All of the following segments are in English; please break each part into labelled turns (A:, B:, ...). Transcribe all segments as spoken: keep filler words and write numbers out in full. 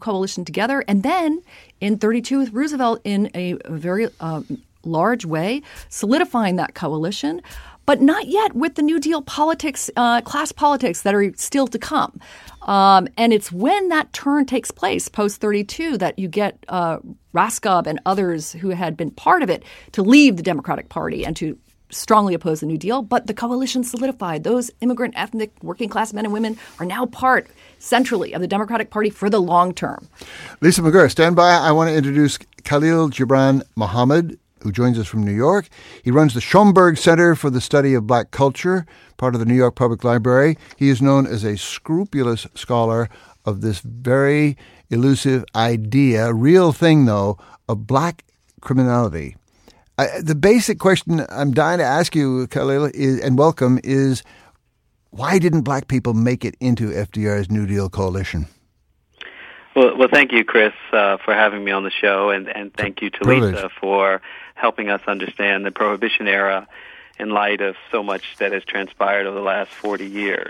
A: coalition together. And then in thirty-two with Roosevelt in a very uh, large way, solidifying that coalition. But not yet with the New Deal politics, uh, class politics that are still to come. Um, and it's when that turn takes place, post thirty-two, that you get uh, Raskob and others who had been part of it to leave the Democratic Party and to strongly oppose the New Deal. But the coalition solidified. Those immigrant, ethnic, working class men and women are now part, centrally, of the Democratic Party for the long term.
B: Lisa McGirr, stand by. I want to introduce Khalil Gibran Muhammad, who joins us from New York. He runs the Schomburg Center for the Study of Black Culture, part of the New York Public Library. He is known as a scrupulous scholar of this very elusive idea, real thing, though, of black criminality. I, the basic question I'm dying to ask you, Khalil, is, and welcome, is why didn't black people make it into F D R's New Deal coalition?
C: Well, well, thank you, Chris, uh, for having me on the show, and, and thank you to
B: Privilege.
C: Lisa for helping us understand the Prohibition era in light of so much that has transpired over the last forty years.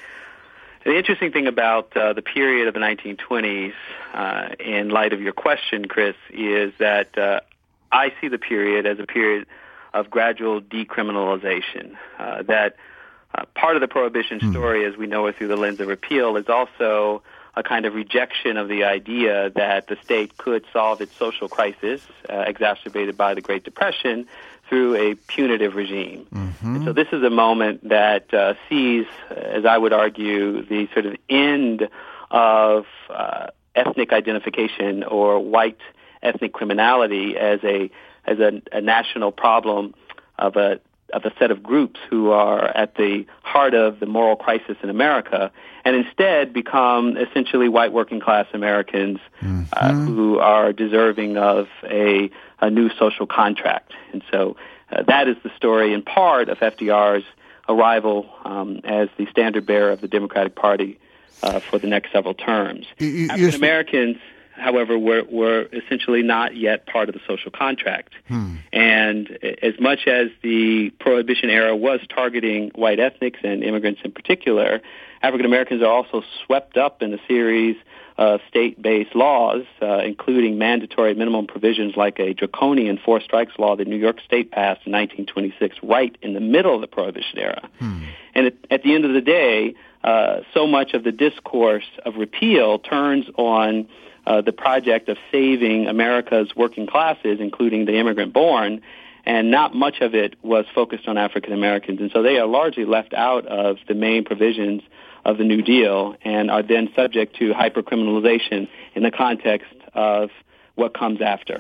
C: The interesting thing about uh, the period of the nineteen twenties, uh, in light of your question, Chris, is that uh, I see the period as a period of gradual decriminalization, uh, that uh, part of the Prohibition
B: hmm.
C: story, as we know it through the lens of repeal, is also a kind of rejection of the idea that the state could solve its social crisis, uh, exacerbated by the Great Depression, through a punitive regime. Mm-hmm. And so this is a moment that uh, sees, as I would argue, the sort of end of uh, ethnic identification or white ethnic criminality as a as a, a national problem of a of a set of groups who are at the heart of the moral crisis in America, and instead become essentially white working class Americans mm-hmm. uh, who are deserving of a, a new social contract. And so uh, that is the story in part of F D R's arrival um, as the standard bearer of the Democratic Party uh, for the next several terms. African Americans, however, were, were essentially not yet part of the social contract. Hmm. And as much as the Prohibition era was targeting white ethnics and immigrants in particular, African Americans are also swept up in a series of state-based laws, uh, including mandatory minimum provisions like a draconian four strikes law that New York State passed in nineteen twenty-six, right in the middle of the Prohibition era. Hmm. And at, at the end of the day, uh, so much of the discourse of repeal turns on Uh, the project of saving America's working classes, including the immigrant-born, and not much of it was focused on African Americans. And so they are largely left out of the main provisions of the New Deal and are then subject to hypercriminalization in the context of what comes after.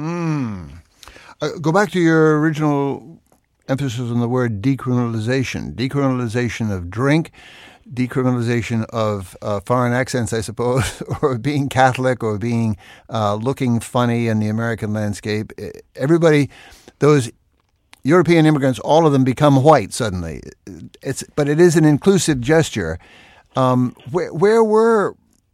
B: Mm. Uh, go back to your original emphasis on the word decriminalization. Decriminalization of drink, decriminalization of uh, foreign accents, I suppose, or being Catholic or being uh, looking funny in the American landscape. Everybody, those European immigrants, all of them become white suddenly. It's but it is an inclusive gesture. Um, where, where were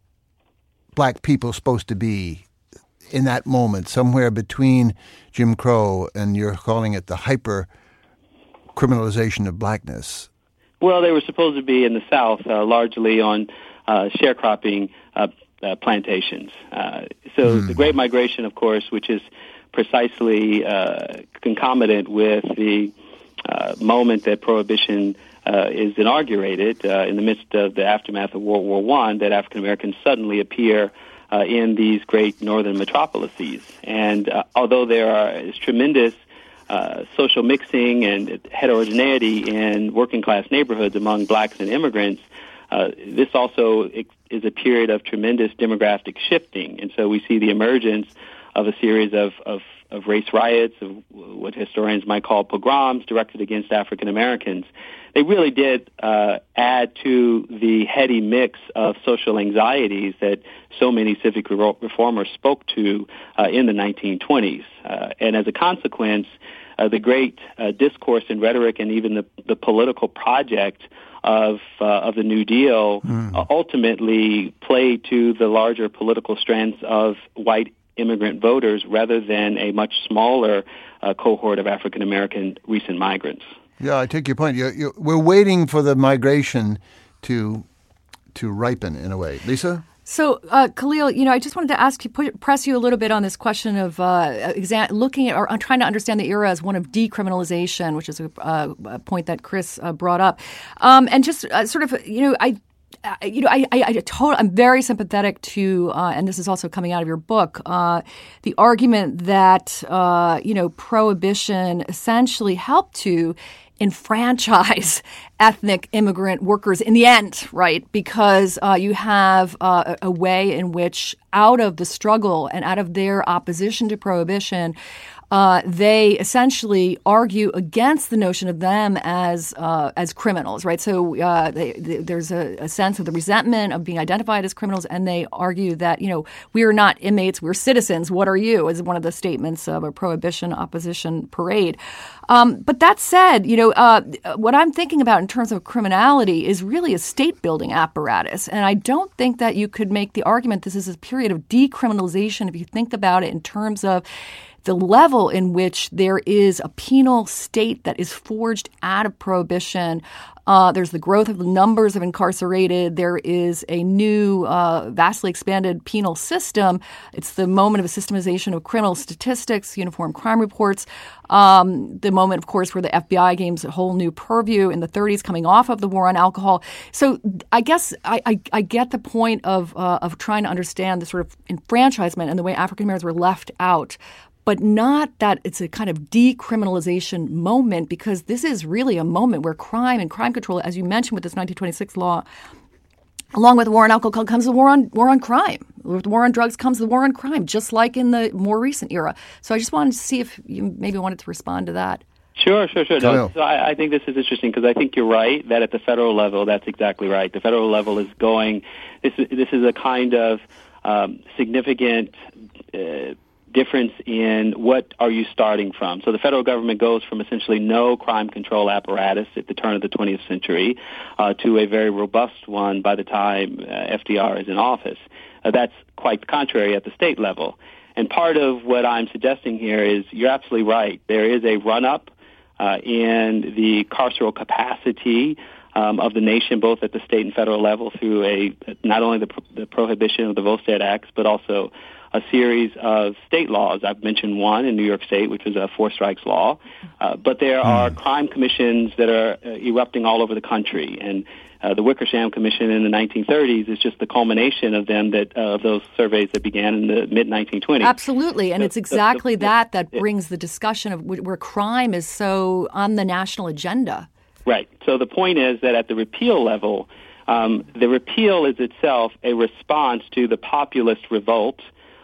B: black people supposed to be in that moment, somewhere between Jim Crow and you're calling it the hyper criminalization of blackness?
C: Well, they were supposed to be in the South, uh, largely on uh, sharecropping uh, uh, plantations. Uh, so mm. the Great Migration, of course, which is precisely uh, concomitant with the uh, moment that Prohibition uh, is inaugurated uh, in the midst of the aftermath of World War One, that African Americans suddenly appear uh, in these great northern metropolises. And uh, although there are is tremendous Uh, social mixing and heterogeneity in working-class neighborhoods among blacks and immigrants, uh, this also is a period of tremendous demographic shifting. And so we see the emergence of a series of, of, of race riots, of what historians might call pogroms, directed against African Americans. They really did uh, add to the heady mix of social anxieties that so many civic reformers spoke to uh, in the nineteen twenties. Uh, and as a consequence, uh, the great uh, discourse and rhetoric and even the, the political project of uh, of the New Deal mm. uh, ultimately played to the larger political strengths of white immigrant voters rather than a much smaller uh, cohort of African American recent migrants.
B: Yeah, I take your point. You're, you're, we're waiting for the migration to to ripen in a way. Lisa?
A: So, uh, Khalil, you know, I just wanted to ask you, put, press you a little bit on this question of uh, exa- looking at or trying to understand the era as one of decriminalization, which is a, uh, a point that Chris uh, brought up, um, and just uh, sort of, you know, I. Uh, you know, I, I, I totally, I'm very sympathetic to, uh, and this is also coming out of your book, uh, the argument that, uh, you know, prohibition essentially helped to enfranchise ethnic immigrant workers in the end, right? Because uh, you have uh, a way in which out of the struggle and out of their opposition to prohibition, Uh, they essentially argue against the notion of them as uh, as criminals, right? So uh, they, they, there's a, a sense of the resentment of being identified as criminals, and they argue that, you know, we are not inmates, we're citizens. What are you? Is one of the statements of a prohibition opposition parade. Um, but that said, you know, uh, what I'm thinking about in terms of criminality is really a state-building apparatus, and I don't think that you could make the argument this is a period of decriminalization if you think about it in terms of the level in which there is a penal state that is forged out of prohibition. Uh, there's the growth of the numbers of incarcerated. There is a new, uh, vastly expanded penal system. It's the moment of a systemization of criminal statistics, uniform crime reports. Um, the moment, of course, where the F B I gains a whole new purview in the thirties, coming off of the war on alcohol. So I guess I, I, I get the point of uh, of trying to understand the sort of enfranchisement and the way African Americans were left out, but not that it's a kind of decriminalization moment, because this is really a moment where crime and crime control, as you mentioned with this nineteen twenty-six law, along with the war on alcohol comes the war on war on crime. With the war on drugs comes the war on crime, just like in the more recent era. So I just wanted to see if you maybe wanted to respond to that.
C: Sure, sure, sure. No, so I, I think this is interesting because I think you're right that at the federal level, that's exactly right. The federal level is going, this is, this is a kind of um, significant uh, difference in what are you starting from. So the federal government goes from essentially no crime control apparatus at the turn of the twentieth century uh, to a very robust one by the time uh, F D R is in office. Uh, that's quite contrary at the state level. And part of what I'm suggesting here is you're absolutely right. There is a run-up uh, in the carceral capacity Um, of the nation, both at the state and federal level, through a not only the, the prohibition of the Volstead Acts, but also a series of state laws. I've mentioned one in New York State, which was a four strikes law. Uh, but there are crime commissions that are uh, erupting all over the country. And uh, the Wickersham Commission in the nineteen thirties is just the culmination of them that uh, of those surveys that began in the mid nineteen twenties.
A: Absolutely. And so, it's exactly the, the, that that brings the discussion of where crime is so on the national agenda.
C: Right. So the point is that at the repeal level, um, the repeal is itself a response to the populist revolt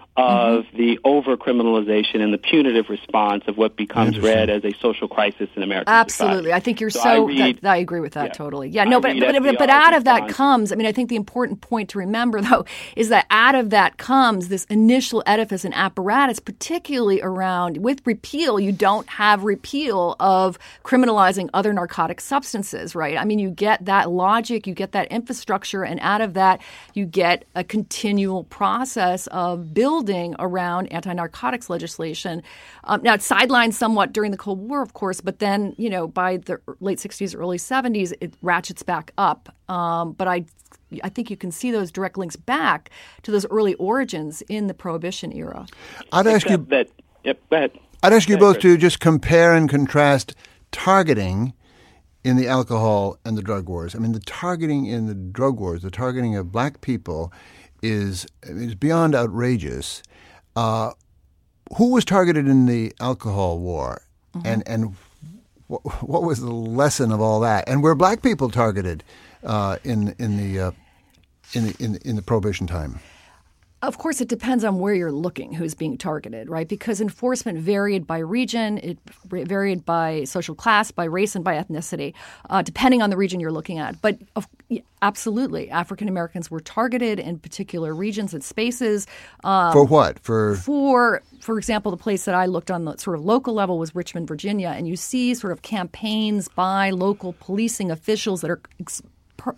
C: of mm-hmm. the over-criminalization and the punitive response of what becomes read as a social crisis in American
A: Absolutely.
C: society.
A: I think you're so,
C: so I, read,
A: that, I agree with that
C: yeah,
A: totally. Yeah, no, but, but, but, but out of that comes, I mean, I think the important point to remember, though, is that out of that comes this initial edifice and apparatus, particularly around, with repeal, you don't have repeal of criminalizing other narcotic substances, right? I mean, you get that logic, you get that infrastructure, and out of that, you get a continual process of building around anti-narcotics legislation. Um, now, it's sidelined somewhat during the Cold War, of course, but then, you know, by the late sixties, early seventies, it ratchets back up. Um, but I I think you can see those direct links back to those early origins in the Prohibition era.
B: I'd ask you,
C: that, yep, go ahead.
B: I'd ask you
C: go ahead,
B: both
C: Chris.
B: to just compare and contrast targeting in the alcohol and the drug wars. I mean, the targeting in the drug wars, the targeting of black people is is beyond outrageous. Uh, who was targeted in the alcohol war, mm-hmm. and and wh- what was the lesson of all that? And were black people targeted uh, in in the uh, in the in, in the Prohibition time?
A: Of course, it depends on where you're looking, who's being targeted, right? Because enforcement varied by region, it varied by social class, by race, and by ethnicity, uh, depending on the region you're looking at. But of, yeah, absolutely, African Americans were targeted in particular regions and spaces. Um,
B: for what? For
A: for for example, the place that I looked on the sort of local level was Richmond, Virginia, and you see sort of campaigns by local policing officials that are ex- per,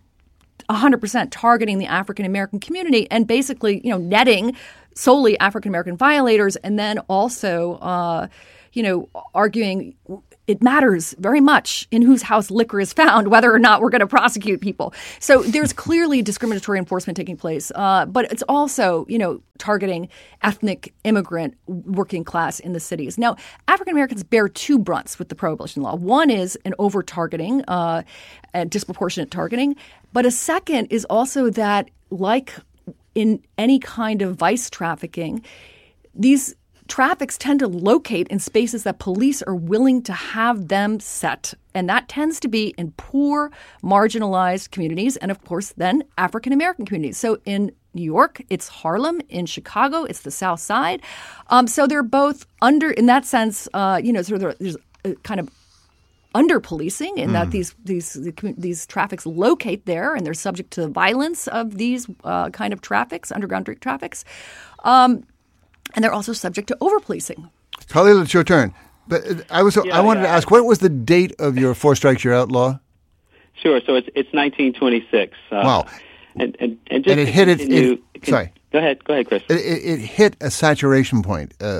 A: one hundred percent targeting the African-American community and basically, you know, netting solely African-American violators, and then also, uh, you know, arguing it matters very much in whose house liquor is found, whether or not we're going to prosecute people. So there's clearly discriminatory enforcement taking place, uh, but it's also, you know, targeting ethnic immigrant working class in the cities. Now, African Americans bear two brunts with the prohibition law. One is an over-targeting, uh, and disproportionate targeting, but a second is also that, like in any kind of vice trafficking, these traffics tend to locate in spaces that police are willing to have them set. And that tends to be in poor, marginalized communities and, of course, then African-American communities. So in New York, it's Harlem. In Chicago, it's the South Side. Um, so they're both under, in that sense, uh, you know, sort of there's a kind of under policing in mm. that these these these traffics locate there and they're subject to the violence of these uh, kind of traffics, underground drink traffics. Um, And they're also subject to over-policing.
B: Khalil, it's your turn. But I was
C: yeah,
B: I wanted
C: yeah.
B: to ask, what was the date of your Four Strikes You're Out law?
C: Sure. So it's it's nineteen twenty-six. Uh,
B: wow.
C: And and and just
B: and it
C: to
B: hit it,
C: continue,
B: it
C: can,
B: sorry.
C: Go ahead. Go ahead, Chris.
B: It, it, it hit a saturation point, uh,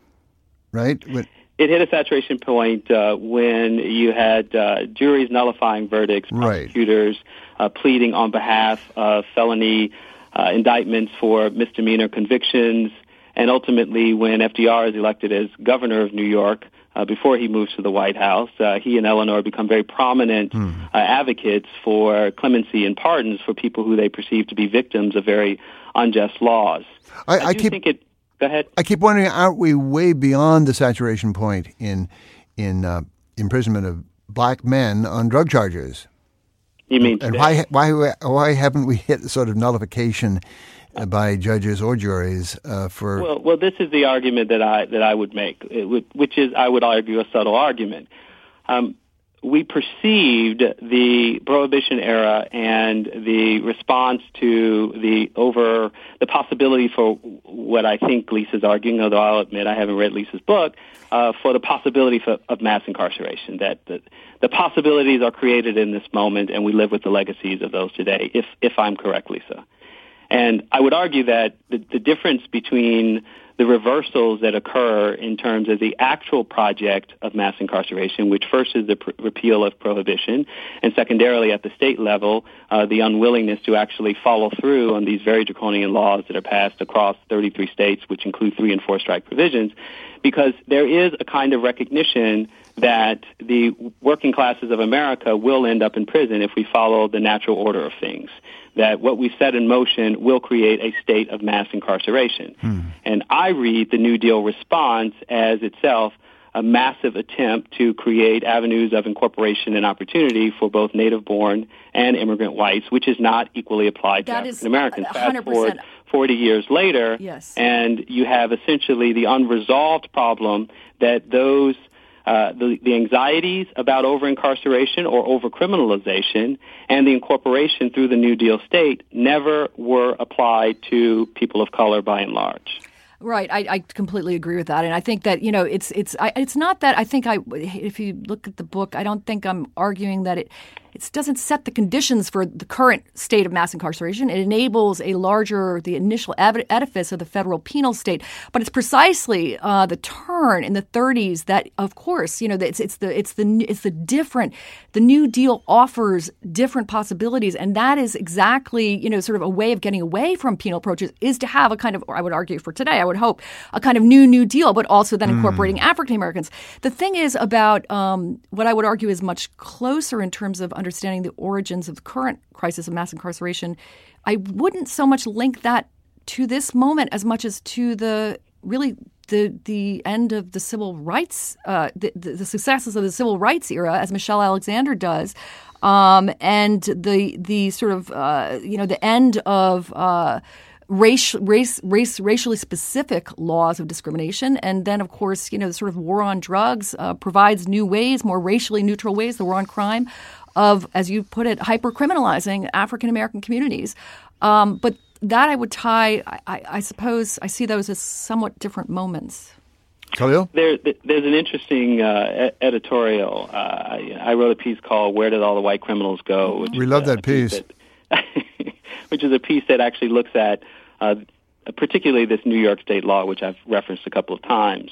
B: right? When,
C: It hit a saturation point uh, when you had uh, juries nullifying verdicts,
B: right.
C: prosecutors uh, pleading on behalf of felony uh, indictments for misdemeanor convictions, and ultimately when F D R is elected as governor of New York, uh, before he moves to the White House, uh, he and Eleanor become very prominent
B: hmm.
C: uh, advocates for clemency and pardons for people who they perceive to be victims of very unjust laws.
B: I,
C: I,
B: I
C: do
B: keep
C: think it. Go ahead.
B: I keep wondering, aren't we way beyond the saturation point in in uh, imprisonment of black men on drug charges?
C: You mean
B: and
C: today?
B: why why why haven't we hit the sort of nullification uh, by judges or juries uh, for?
C: Well, well, this is the argument that I that I would make, it would, which is I would argue a subtle argument. Um, we perceived the Prohibition era and the response to the over the possibility for what I think Lisa's arguing, although I'll admit I haven't read Lisa's book, uh, for the possibility for, of mass incarceration, that the, the possibilities are created in this moment and we live with the legacies of those today, if if I'm correct, Lisa. And I would argue that the, the difference between the reversals that occur in terms of the actual project of mass incarceration, which first is the pr- repeal of prohibition, and secondarily at the state level, uh, the unwillingness to actually follow through on these very draconian laws that are passed across thirty-three states, which include three and four strike provisions, because there is a kind of recognition that the working classes of America will end up in prison if we follow the natural order of things, that what we set in motion will create a state of mass incarceration. Hmm. And I read the New Deal response as itself a massive attempt to create avenues of incorporation and opportunity for both native-born and immigrant whites, which is not equally applied
A: that
C: to African Americans. Fast forward forty years later,
A: yes.
C: and you have essentially the unresolved problem that those Uh, the, the anxieties about over-incarceration or over-criminalization and the incorporation through the New Deal state never were applied to people of color by and large.
A: Right, I, I completely agree with that, and I think that you know it's it's I, it's not that I think I if you look at the book, I don't think I'm arguing that it it doesn't set the conditions for the current state of mass incarceration. It enables a larger, the initial edifice of the federal penal state, but it's precisely uh, the turn in the thirties that, of course, you know, it's it's the it's the it's the different. The New Deal offers different possibilities, and that is exactly you know sort of a way of getting away from penal approaches is to have a kind of, or I would argue for today, I would hope, a kind of new New Deal, but also then incorporating mm. African Americans. The thing is about um, what I would argue is much closer in terms of understanding the origins of the current crisis of mass incarceration. I wouldn't so much link that to this moment as much as to the really the the end of the civil rights, uh, the, the successes of the civil rights era, as Michelle Alexander does, um, and the the sort of uh, you know the end of uh, race race race racially specific laws of discrimination, and then of course you know the sort of war on drugs uh, provides new ways, more racially neutral ways, the war on crime, of, as you put it, hyper-criminalizing African-American communities. Um, but that I would tie, I, I suppose, I see those as somewhat different moments.
B: Khalil?
C: There, there's an interesting uh, editorial. Uh, I, I wrote a piece called "Where Did All the White Criminals Go?" Which
B: we
C: is,
B: love
C: uh,
B: that piece.
C: piece that, which is a piece that actually looks at uh, particularly this New York State law, which I've referenced a couple of times.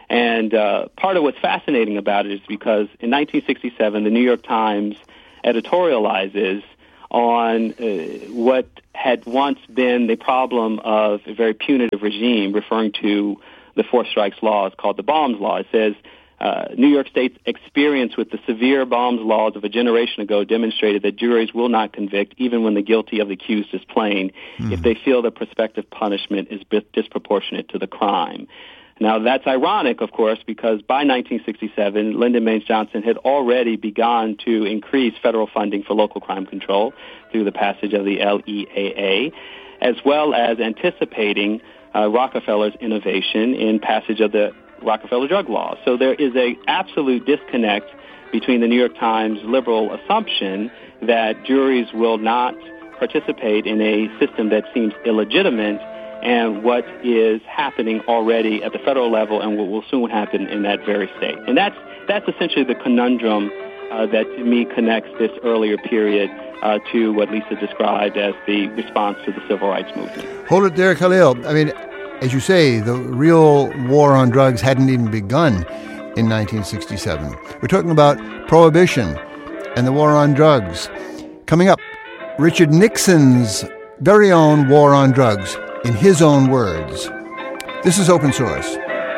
C: And uh, part of what's fascinating about it is because in nineteen sixty-seven, the New York Times editorializes on uh, what had once been the problem of a very punitive regime, referring to the four strikes laws called the Bombs Law. It says, uh, New York State's experience with the severe Bombs laws of a generation ago demonstrated that juries will not convict even when the guilty of the accused is plain mm. if they feel the prospective punishment is disproportionate to the crime. Now, that's ironic, of course, because by nineteen sixty-seven, Lyndon Baines Johnson had already begun to increase federal funding for local crime control through the passage of the L E A A, as well as anticipating uh, Rockefeller's innovation in passage of the Rockefeller drug law. So there is a absolute disconnect between the New York Times liberal assumption that juries will not participate in a system that seems illegitimate and what is happening already at the federal level and what will soon happen in that very state. And that's that's essentially the conundrum uh, that, to me, connects this earlier period uh, to what Lisa described as the response to the civil rights movement.
B: Hold it there, Khalil. I mean, as you say, the real war on drugs hadn't even begun in nineteen sixty-seven. We're talking about Prohibition and the war on drugs. Coming up, Richard Nixon's very own war on drugs, in his own words. This is Open Source.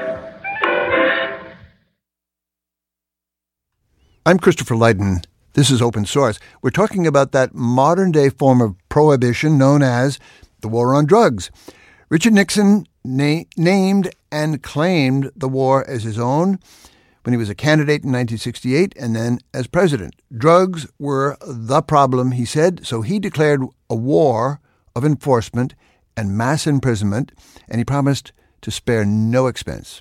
B: I'm Christopher Lydon. This is Open Source. We're talking about that modern-day form of prohibition known as the war on drugs. Richard Nixon na- named and claimed the war as his own when he was a candidate in nineteen sixty-eight and then as president. Drugs were the problem, he said, so he declared a war of enforcement and mass imprisonment, and he promised to spare no expense.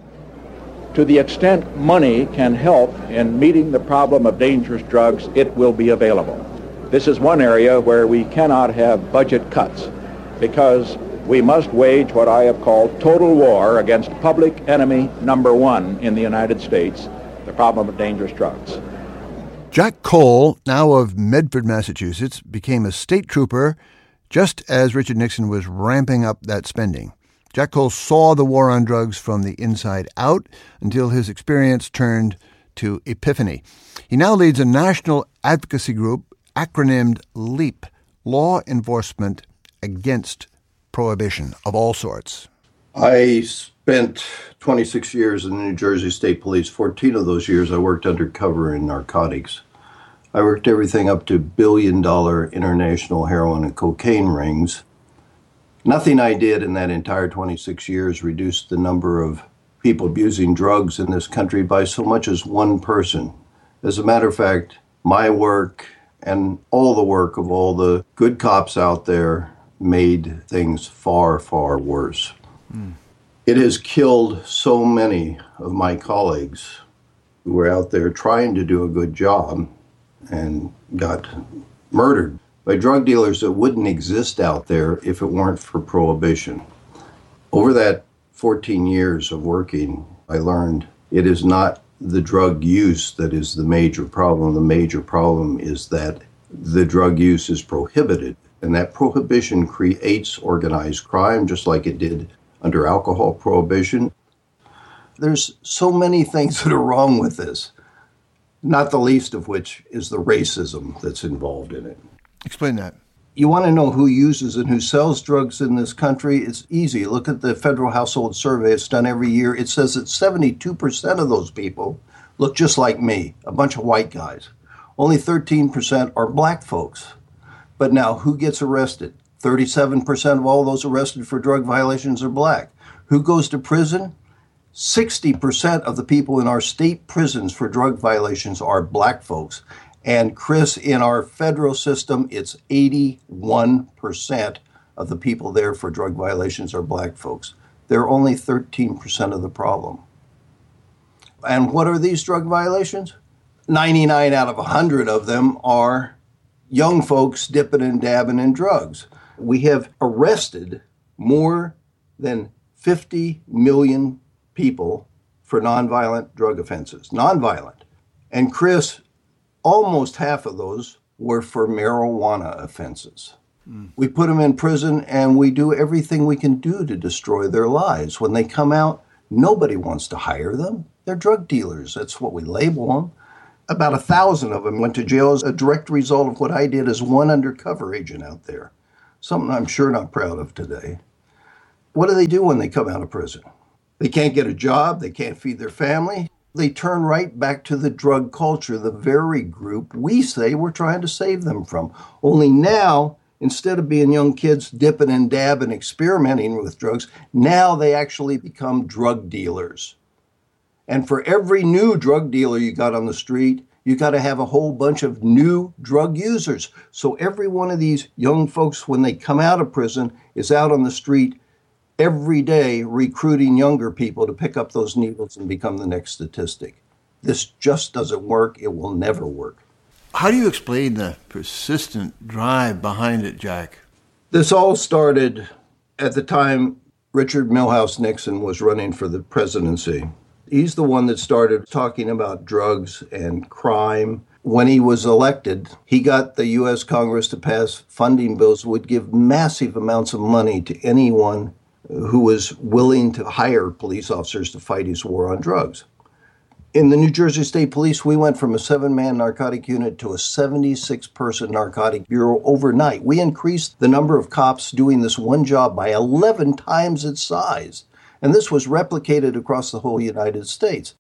D: To the extent money can help in meeting the problem of dangerous drugs, it will be available. This is one area where we cannot have budget cuts because we must wage what I have called total war against public enemy number one in the United States, the problem of dangerous drugs.
B: Jack Cole, now of Medford, Massachusetts, became a state trooper just as Richard Nixon was ramping up that spending. Jack Cole saw the war on drugs from the inside out until his experience turned to epiphany. He now leads a national advocacy group acronymed LEAP, Law Enforcement Against Prohibition of all sorts.
E: I spent twenty-six years in the New Jersey State Police. fourteen of those years I worked undercover in narcotics. I worked everything up to billion-dollar international heroin and cocaine rings. Nothing I did in that entire twenty-six years reduced the number of people abusing drugs in this country by so much as one person. As a matter of fact, my work and all the work of all the good cops out there made things far, far worse. Mm. It has killed so many of my colleagues who were out there trying to do a good job and got murdered by drug dealers that wouldn't exist out there if it weren't for prohibition. Over that fourteen years of working, I learned it is not the drug use that is the major problem. The major problem is that the drug use is prohibited, and that prohibition creates organized crime, just like it did under alcohol prohibition. There's so many things that are wrong with this, not the least of which is the racism that's involved in it.
B: Explain that.
E: You want to know who uses and who sells drugs in this country? It's easy. Look at the Federal Household Survey. It's done every year. It says that seventy-two percent of those people look just like me, a bunch of white guys. Only thirteen percent are black folks. But now, who gets arrested? thirty-seven percent of all those arrested for drug violations are black. Who goes to prison? sixty percent of the people in our state prisons for drug violations are black folks. And Chris, in our federal system, it's eighty-one percent of the people there for drug violations are black folks. They're only thirteen percent of the problem. And what are these drug violations? ninety-nine out of one hundred of them are young folks dipping and dabbing in drugs. We have arrested more than fifty million people for nonviolent drug offenses. Nonviolent. And Chris, almost half of those were for marijuana offenses. Mm. We put them in prison and we do everything we can do to destroy their lives. When they come out, Nobody wants to hire them. They're drug dealers. That's what we label them. About a thousand of them went to jail as a direct result of what I did as one undercover agent out there. Something I'm sure not proud of today. What do they do when they come out of prison? They can't get a job. They can't feed their family. They turn right back to the drug culture, the very group we say we're trying to save them from. Only now, instead of being young kids dipping and dabbing, experimenting with drugs, now they actually become drug dealers. And for every new drug dealer you got on the street, you got to have a whole bunch of new drug users. So every one of these young folks, when they come out of prison, is out on the street every day recruiting younger people to pick up those needles and become the next statistic. This just doesn't work. It will never work.
B: How do you explain the persistent drive behind it, Jack?
E: This all started at the time Richard Milhous Nixon was running for the presidency. He's the one that started talking about drugs and crime. When he was elected, he got the U S Congress to pass funding bills that would give massive amounts of money to anyone who was willing to hire police officers to fight his war on drugs. In the New Jersey State Police, we went from a seven-man narcotic unit to a seventy-six person narcotic bureau overnight. We increased the number of cops doing this one job by eleven times its size. And this was replicated across the whole United States.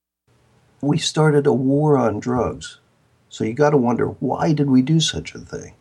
E: We started a war on drugs. So you got to wonder, why did we do such a thing?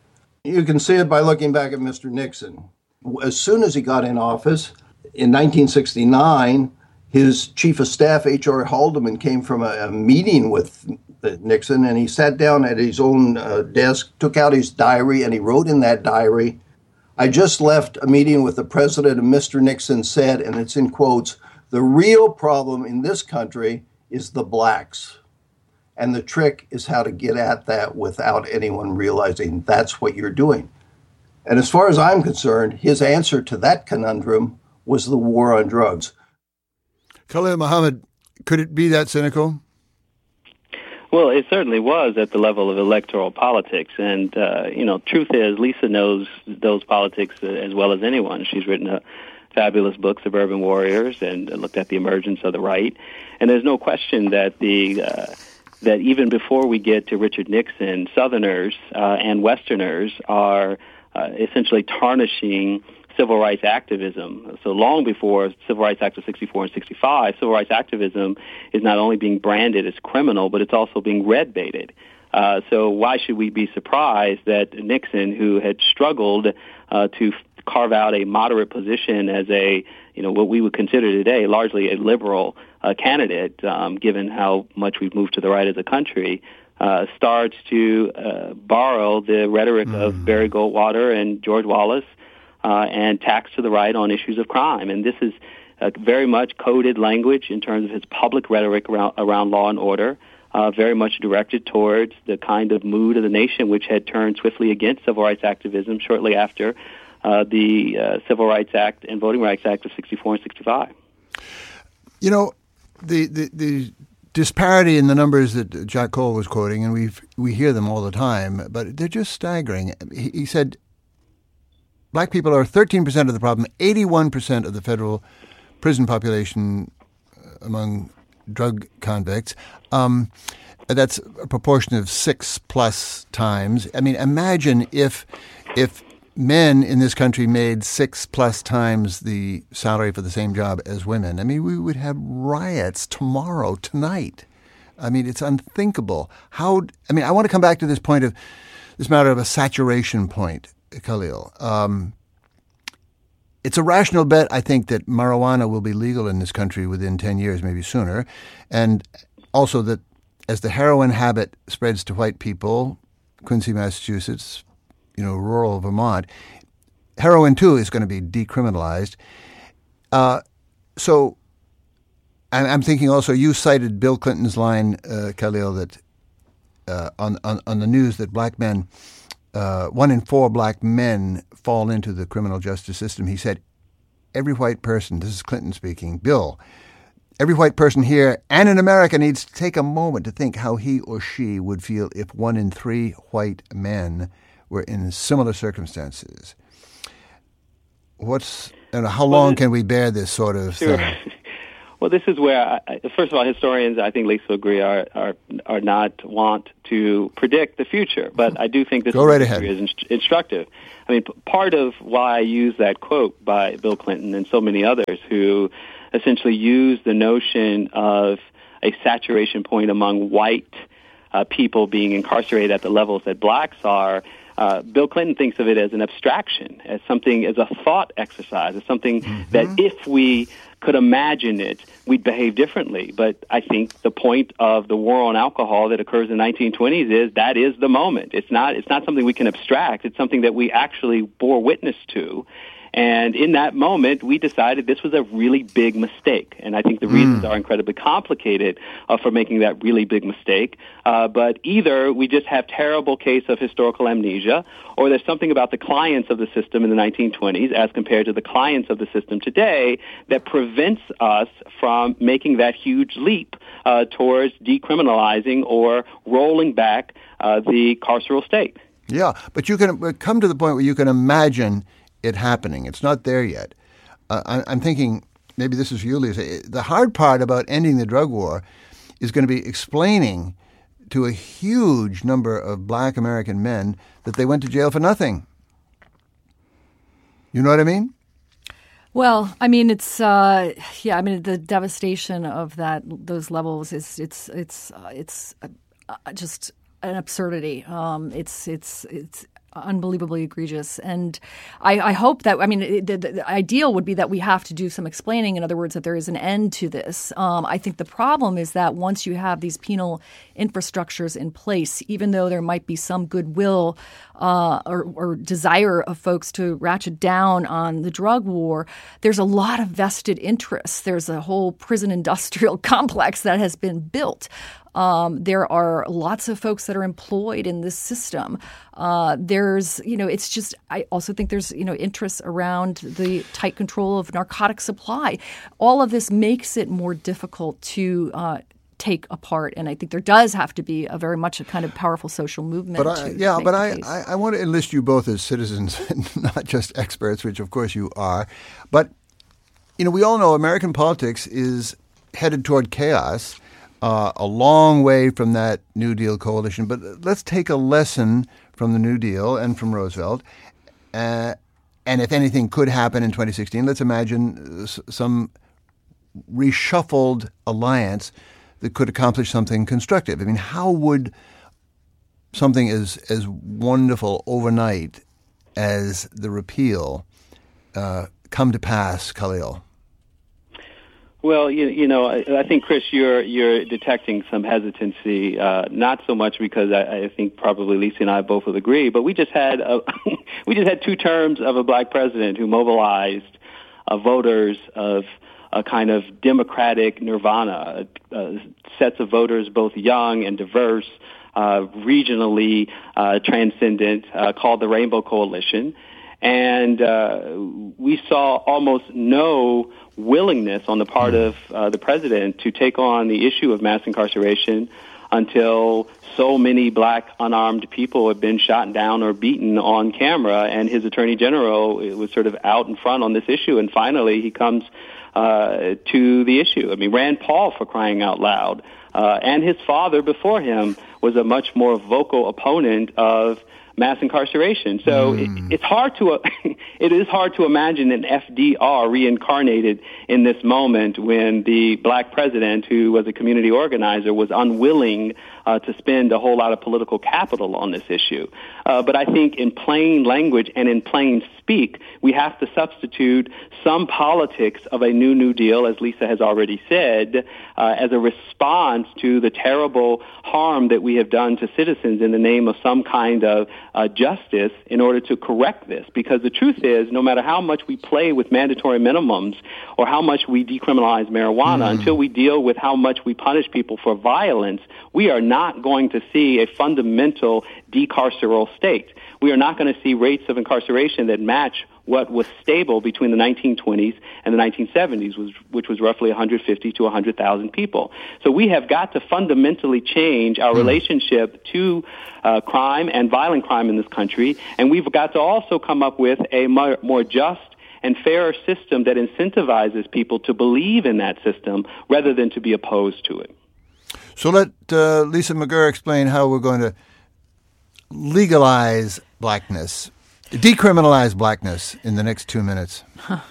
E: You can see it by looking back at Mister Nixon. As soon as he got in office, in nineteen sixty-nine, his chief of staff, H R Haldeman, came from a, a meeting with Nixon, and he sat down at his own uh, desk, took out his diary, and he wrote in that diary, "I just left a meeting with the president, and Mister Nixon said," and it's in quotes, "the real problem in this country is the blacks. And the trick is how to get at that without anyone realizing that's what you're doing." And as far as I'm concerned, his answer to that conundrum was the war on drugs.
B: Khalil Muhammad, could it be that cynical?
C: Well, it certainly was at the level of electoral politics. And, uh, you know, truth is, Lisa knows those politics as well as anyone. She's written a fabulous book, Suburban Warriors, and looked at the emergence of the right. And there's no question that the uh, that even before we get to Richard Nixon, Southerners uh, and Westerners are uh, essentially tarnishing civil rights activism. So long before Civil Rights Act of sixty-four and sixty-five, civil rights activism is not only being branded as criminal, but it's also being red-baited. Uh, so why should we be surprised that Nixon, who had struggled uh, to f- carve out a moderate position as a, you know, what we would consider today largely a liberal uh, candidate, um, given how much we've moved to the right as a country, uh, starts to uh, borrow the rhetoric mm. of Barry Goldwater and George Wallace, Uh, and tax to the right on issues of crime. And this is uh, very much coded language in terms of his public rhetoric around, around law and order, uh, very much directed towards the kind of mood of the nation which had turned swiftly against civil rights activism shortly after uh, the uh, Civil Rights Act and Voting Rights Act of sixty-four and sixty-five.
B: You know, the, the, the disparity in the numbers that Jack Cole was quoting, and we we hear them all the time, but they're just staggering. He, he said black people are thirteen percent of the problem, eighty-one percent of the federal prison population among drug convicts. Um, that's a proportion of six plus times. I mean, imagine if if men in this country made six plus times the salary for the same job as women. I mean, we would have riots tomorrow, tonight. I mean, it's unthinkable. How? I mean, I want to come back to this point of this matter of a saturation point, Khalil. Um, it's a rational bet, I think, that marijuana will be legal in this country within ten years, maybe sooner. And also that as the heroin habit spreads to white people, Quincy, Massachusetts, you know, rural Vermont, heroin, too, is going to be decriminalized. Uh, so I'm thinking also, you cited Bill Clinton's line, uh, Khalil, that uh, on, on, on the news that black men Uh, one in four black men fall into the criminal justice system. He said, every white person, this is Clinton speaking, Bill, every white person here and in America needs to take a moment to think how he or she would feel if one in three white men were in similar circumstances. What's, and how long can we bear this sort of
C: sure.
B: thing?
C: Well, this is where, I, first of all, historians, I think Lisa will agree, are, are are not want to predict the future. But I do think this
B: Go right
C: is
B: ahead.
C: inst- instructive. I mean, p- part of why I use that quote by Bill Clinton and so many others who essentially use the notion of a saturation point among white uh, people being incarcerated at the levels that blacks are. Uh, Bill Clinton thinks of it as an abstraction, as something, as a thought exercise, as something mm-hmm. that if we could imagine it, we'd behave differently. But I think the point of the war on alcohol that occurs in the nineteen twenties is that is the moment. It's not, it's not something we can abstract. It's something that we actually bore witness to. And in that moment, we decided this was a really big mistake. And I think the reasons mm. are incredibly complicated uh, for making that really big mistake. Uh, but either we just have terrible case of historical amnesia, or there's something about the clients of the system in the nineteen twenties as compared to the clients of the system today that prevents us from making that huge leap uh, towards decriminalizing or rolling back uh, the carceral state.
B: Yeah, but you can come to the point where you can imagine it happening. It's not there yet. Uh, I, I'm thinking, maybe this is for you, Lisa, the hard part about ending the drug war is going to be explaining to a huge number of black American men that they went to jail for nothing. You know what I mean?
A: Well, I mean, it's uh, yeah. I mean, the devastation of that those levels is it's it's uh, it's uh, just an absurdity. Um, it's it's it's. unbelievably egregious. And I, I hope that, I mean, it, the, the ideal would be that we have to do some explaining. In other words, that there is an end to this. Um, I think the problem is that once you have these penal infrastructures in place, even though there might be some goodwill uh, or, or desire of folks to ratchet down on the drug war, there's a lot of vested interests. There's a whole prison industrial complex that has been built. Um, there are lots of folks that are employed in this system. Uh, there's, you know, it's just, I also think there's, you know, interests around the tight control of narcotic supply. All of this makes it more difficult to uh, take apart. And I think there does have to be a very much a kind of powerful social movement.
B: But I,
A: to
B: yeah,
A: make
B: but
A: the
B: I,
A: case.
B: I, I want to enlist you both as citizens, not just experts, which of course you are. But, you know, we all know American politics is headed toward chaos. Uh, a long way from that New Deal coalition. But let's take a lesson from the New Deal and from Roosevelt. Uh, and if anything could happen in twenty sixteen, let's imagine some reshuffled alliance that could accomplish something constructive. I mean, how would something as, as wonderful overnight as the repeal uh, come to pass, Khalil?
C: Well, you, you know, I, I think, Chris, you're you're detecting some hesitancy, uh, not so much because I, I think probably Lisa and I both would agree, but we just had a, we just had two terms of a black president who mobilized uh, voters of a kind of democratic nirvana, uh, sets of voters both young and diverse, uh, regionally uh, transcendent, uh, called the Rainbow Coalition. And uh, we saw almost no willingness on the part of uh, the president to take on the issue of mass incarceration until so many black unarmed people have been shot down or beaten on camera, and his attorney general was sort of out in front on this issue. And finally, he comes uh, to the issue. I mean, Rand Paul, for crying out loud, uh, and his father before him was a much more vocal opponent of mass incarceration. So mm. it, it's hard to, uh, it is hard to imagine an F D R reincarnated in this moment when the black president, who was a community organizer, was unwilling uh, to spend a whole lot of political capital on this issue. Uh, but I think in plain language and in plain speak, we have to substitute some politics of a new New Deal, as Lisa has already said, uh, as a response to the terrible harm that we have done to citizens in the name of some kind of uh, justice in order to correct this. Because the truth is, no matter how much we play with mandatory minimums or how much we decriminalize marijuana, mm. until we deal with how much we punish people for violence, we are not going to see a fundamental decarceral state. We are not going to see rates of incarceration that match what was stable between the nineteen twenties and the nineteen seventies, which was roughly one hundred fifty to one hundred thousand people. So we have got to fundamentally change our relationship to uh, crime and violent crime in this country, and we've got to also come up with a more, more just and fairer system that incentivizes people to believe in that system rather than to be opposed to it.
B: So let uh, Lisa McGurr explain how we're going to legalize blackness, decriminalize blackness in the next two minutes.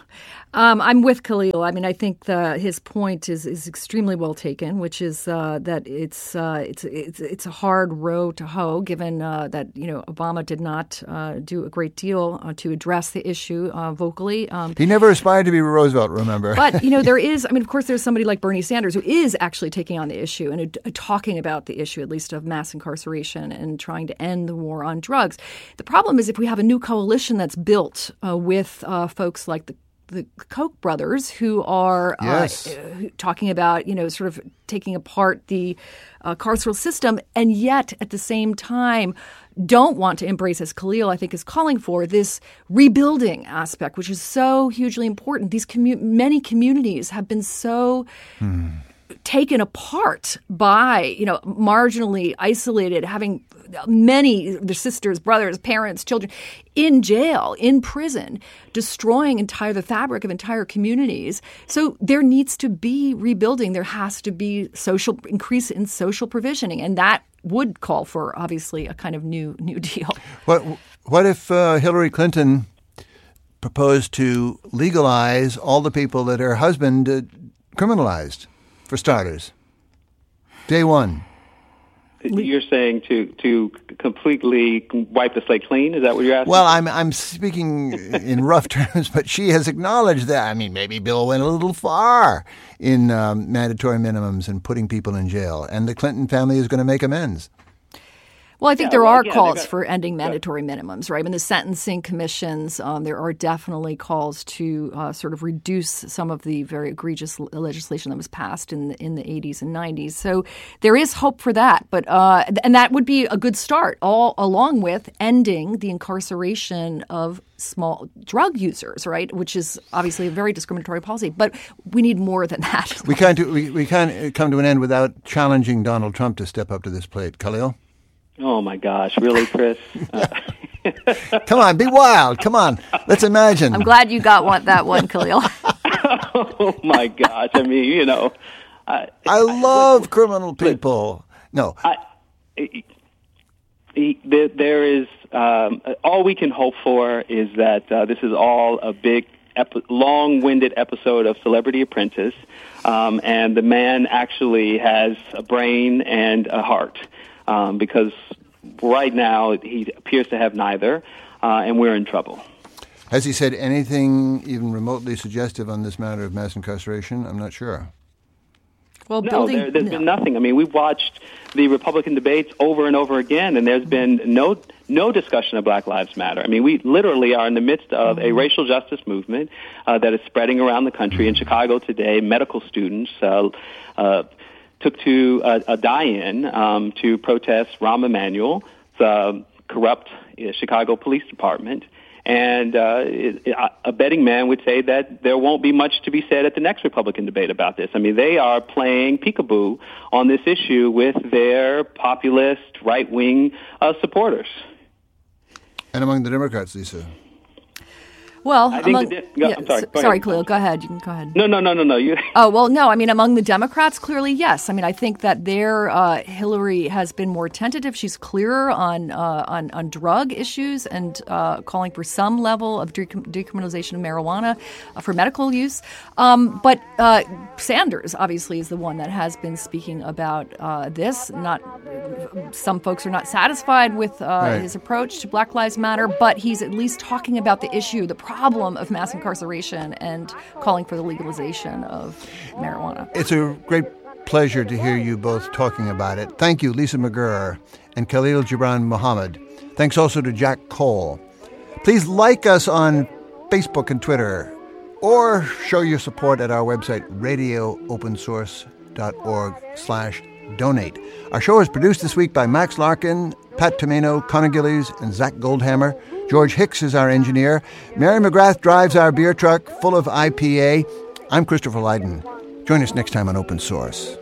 A: Um, I'm with Khalil. I mean, I think the, his point is, is extremely well taken, which is uh, that it's uh, it's it's it's a hard row to hoe, given uh, that you know Obama did not uh, do a great deal uh, to address the issue uh, vocally. Um,
B: he never aspired to be Roosevelt, remember?
A: But you know, there is. I mean, of course, there's somebody like Bernie Sanders who is actually taking on the issue and uh, talking about the issue, at least of mass incarceration and trying to end the war on drugs. The problem is if we have a new coalition that's built uh, with uh, folks like the the Koch brothers who are
B: yes.
A: uh, talking about, you know, sort of taking apart the uh, carceral system, and yet at the same time don't want to embrace, as Khalil, I think, is calling for, this rebuilding aspect, which is so hugely important. These commu- many communities have been so hmm. taken apart by, you know, marginally isolated, having many, their sisters, brothers, parents, children in jail, in prison, destroying entire the fabric of entire communities. So there needs to be rebuilding. There has to be social increase in social provisioning, and that would call for obviously a kind of new new deal.
B: What what if uh, Hillary Clinton proposed to legalize all the people that her husband uh, criminalized, for starters, day one?
C: You're saying to to completely wipe the slate clean? Is that what you're asking?
B: Well, I'm I'm speaking in rough terms, but she has acknowledged that. I mean, maybe Bill went a little far in um, mandatory minimums and putting people in jail, and the Clinton family is going to make amends.
A: Well, I think
C: yeah,
A: there
C: well,
A: are
C: again,
A: calls
C: got,
A: for ending mandatory yeah. minimums, right? I mean, the sentencing commissions, um, there are definitely calls to uh, sort of reduce some of the very egregious legislation that was passed in the, in the eighties and nineties. So there is hope for that. But uh, and that would be a good start, all along with ending the incarceration of small drug users, right? Which is obviously a very discriminatory policy. But we need more than that.
B: We can't do, we, we can't come to an end without challenging Donald Trump to step up to this plate. Khalil?
C: Oh, my gosh. Really, Chris? Uh.
B: Come on, be wild. Come on. Let's imagine.
A: I'm glad you got one, that one, Khalil.
C: Oh, my gosh. I mean, you know. I,
B: I love I, criminal people. No.
C: I, I, there, there is, um, all we can hope for is that uh, this is all a big, epi- long-winded episode of Celebrity Apprentice, um, and the man actually has a brain and a heart. Um, because right now he appears to have neither, uh, and we're in trouble.
B: Has he said anything even remotely suggestive on this matter of mass incarceration? I'm not sure.
A: Well,
C: no,
A: building,
C: there, there's
A: no.
C: been nothing. I mean, we've watched the Republican debates over and over again, and there's been no no discussion of Black Lives Matter. I mean, we literally are in the midst of mm-hmm. a racial justice movement uh, that is spreading around the country. In Chicago today, medical students uh, uh, took to a, a die-in um, to protest Rahm Emanuel, the corrupt uh, Chicago Police Department. And uh, it, it, a betting man would say that there won't be much to be said at the next Republican debate about this. I mean, they are playing peekaboo on this issue with their populist right-wing uh, supporters.
B: And among the Democrats, Lisa?
A: Well,
C: I
A: among,
C: think the, yeah,
A: yeah,
C: I'm sorry,
A: sorry, Khalil, go ahead. You can go ahead.
C: No, no, no, no, no. You.
A: Oh, well, no. I mean, among the Democrats, clearly, yes. I mean, I think that there, uh, Hillary has been more tentative. She's clearer on uh, on, on drug issues and uh, calling for some level of dec- decriminalization of marijuana uh, for medical use. Um, but uh, Sanders, obviously, is the one that has been speaking about uh, this. Not some folks are not satisfied with uh,
B: right.
A: his approach to Black Lives Matter, but he's at least talking about the issue, the problem of mass incarceration, and calling for the legalization of marijuana.
B: It's a great pleasure to hear you both talking about it. Thank you, Lisa McGurr and Khalil Gibran Muhammad. Thanks also to Jack Cole. Please like us on Facebook and Twitter, or show your support at our website, radio open source dot org slash donate. Our show is produced this week by Max Larkin, Pat Tomeno, Connor Gillies, and Zach Goldhammer. George Hicks is our engineer. Mary McGrath drives our beer truck full of I P A. I'm Christopher Lydon. Join us next time on Open Source.